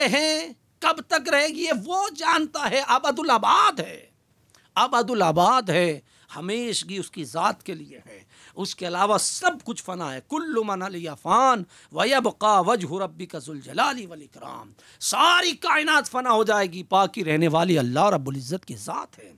ہیں کب تک رہے گی یہ وہ جانتا ہے. ابد الآباد ہے، ابد الآباد ہے، ہمیشگی اس کی ذات کے لیے ہے. اس کے علاوہ سب کچھ فنا ہے. کل من علیہا فان ویبقی وجہ ربک ذو الجلال والاکرام. ساری کائنات فنا ہو جائے گی، باقی رہنے والی اللہ رب العزت کی ذات ہے.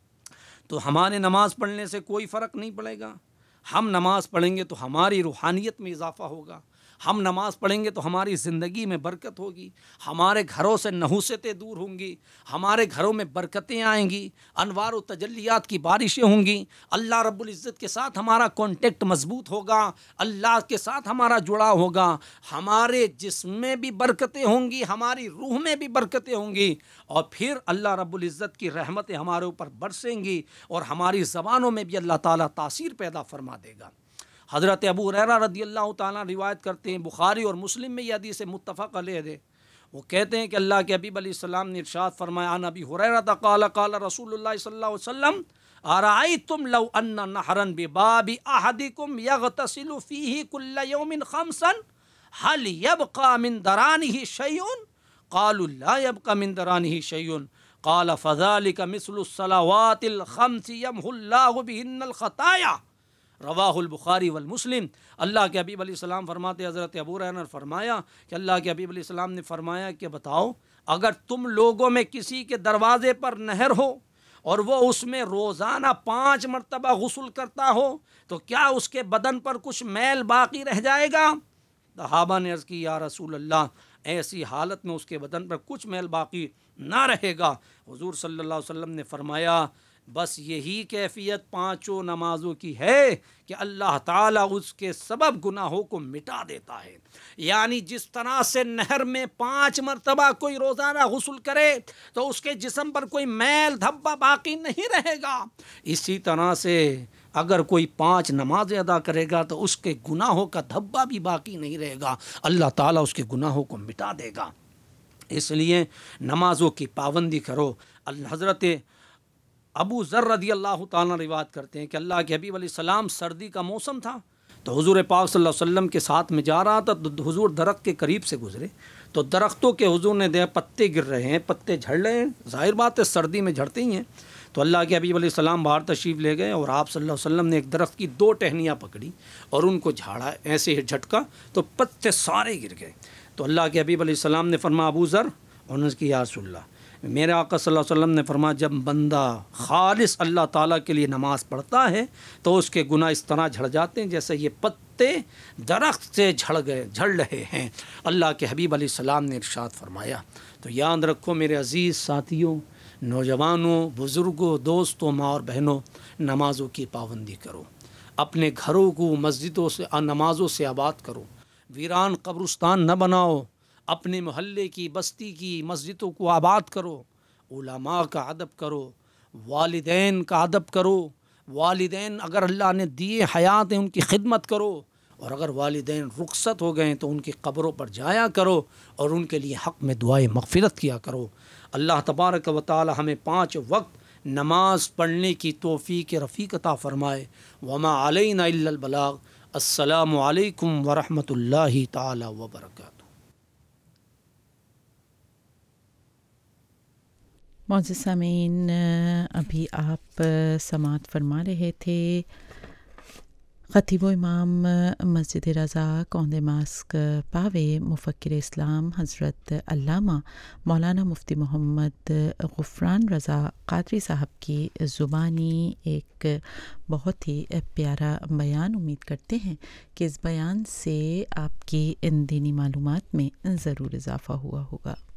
تو ہمارے نماز پڑھنے سے کوئی فرق نہیں پڑے گا. ہم نماز پڑھیں گے تو ہماری روحانیت میں اضافہ ہوگا. ہم نماز پڑھیں گے تو ہماری زندگی میں برکت ہوگی. ہمارے گھروں سے نحوستیں دور ہوں گی. ہمارے گھروں میں برکتیں آئیں گی. انوار و تجلیات کی بارشیں ہوں گی. اللہ رب العزت کے ساتھ ہمارا کانٹیکٹ مضبوط ہوگا. اللہ کے ساتھ ہمارا جڑاؤ ہوگا. ہمارے جسم میں بھی برکتیں ہوں گی، ہماری روح میں بھی برکتیں ہوں گی. اور پھر اللہ رب العزت کی رحمتیں ہمارے اوپر برسیں گی اور ہماری زبانوں میں بھی اللہ تعالیٰ تاثیر پیدا فرما دے گا. حضرت ابو ہریرہ رضی اللہ تعالیٰ روایت کرتے ہیں، بخاری اور مسلم میں یہ حدیث متفق علیہ ہے. وہ کہتے ہیں کہ اللہ کے حبیب علیہ السلام نے ارشاد فرمایا، عن ابی ہریرہ قال قال رسول اللہ صلی اللہ علیہ وسلم ارأیتم لو ان نہرا بباب احدکم یغتسل فیہ کل یوم خمسا هل یبقى من درانہ شیء؟ قالوا لا يبقى من درانہ شیء. قال فذلك مثل الصلوات الخمس یمحو اللہ بہن الخطایا. رواہ البخاری والمسلم. اللہ کے حبیب علیہ السلام فرماتے، حضرت ابو ہریرہ نے فرمایا کہ اللہ کے حبیب علیہ السلام نے فرمایا کہ بتاؤ، اگر تم لوگوں میں کسی کے دروازے پر نہر ہو اور وہ اس میں روزانہ 5 مرتبہ غسل کرتا ہو تو کیا اس کے بدن پر کچھ میل باقی رہ جائے گا؟ صحابہ نے عرض کی، یا رسول اللہ، ایسی حالت میں اس کے بدن پر کچھ میل باقی نہ رہے گا. حضور صلی اللہ علیہ وسلم نے فرمایا بس یہی کیفیت 5 نمازوں کی ہے کہ اللہ تعالیٰ اس کے سبب گناہوں کو مٹا دیتا ہے. یعنی جس طرح سے نہر میں 5 مرتبہ کوئی روزانہ غسل کرے تو اس کے جسم پر کوئی میل دھبا باقی نہیں رہے گا، اسی طرح سے اگر کوئی 5 نمازیں ادا کرے گا تو اس کے گناہوں کا دھبا بھی باقی نہیں رہے گا. اللہ تعالیٰ اس کے گناہوں کو مٹا دے گا. اس لیے نمازوں کی پابندی کرو. حضرت ابو ذر رضی اللہ تعالیٰ روایت کرتے ہیں کہ اللہ کے حبیب علیہ السلام، سردی کا موسم تھا تو حضور پاک صلی اللہ علیہ وسلم کے ساتھ میں جا رہا تھا تو حضور درخت کے قریب سے گزرے تو درختوں کے حضور نے دیکھا پتے گر رہے ہیں، پتے جھڑ رہے ہیں. ظاہر بات ہے سردی میں جھڑتے ہی ہیں. تو اللہ کے حبیب علیہ السلام باہر تشریف لے گئے اور آپ صلی اللہ علیہ وسلم نے ایک درخت کی 2 ٹہنیاں پکڑی اور ان کو جھاڑا، ایسے ہی جھٹکا تو پتے سارے گر گئے. تو اللہ کے حبیب علیہ السلام نے فرمایا ابو ذر، انہوں نے کہا یا رسول اللہ، میرے آقا صلی اللہ علیہ وسلم نے فرمایا جب بندہ خالص اللہ تعالیٰ کے لیے نماز پڑھتا ہے تو اس کے گناہ اس طرح جھڑ جاتے ہیں جیسے یہ پتے درخت سے جھڑ رہے ہیں. اللہ کے حبیب علیہ السلام نے ارشاد فرمایا. تو یاد رکھو میرے عزیز ساتھیوں، نوجوانوں، بزرگوں، دوستوں، ماں اور بہنوں، نمازوں کی پابندی کرو. اپنے گھروں کو مسجدوں سے نمازوں سے آباد کرو. ویران قبرستان نہ بناؤ. اپنے محلے کی، بستی کی مسجدوں کو آباد کرو. علماء کا ادب کرو، والدین کا ادب کرو. والدین اگر اللہ نے دیے حیات ہیں ان کی خدمت کرو، اور اگر والدین رخصت ہو گئے تو ان کی قبروں پر جایا کرو اور ان کے لیے حق میں دعائے مغفرت کیا کرو. اللہ تبارک و تعالی ہمیں 5 وقت نماز پڑھنے کی توفیق رفیق عطا فرمائے. وما علینا الا البلاغ. السلام علیکم ورحمۃ اللہ تعالی وبرکاتہ. معزز سامعین، ابھی آپ سماعت فرما رہے تھے خطیب و امام مسجد رضا کوند ماسک پاوے مفکر اسلام حضرت علامہ مولانا مفتی محمد غفران رضا قادری صاحب کی زبانی ایک بہت ہی پیارا بیان. امید کرتے ہیں کہ اس بیان سے آپ کی ان دینی معلومات میں ضرور اضافہ ہوا ہوگا.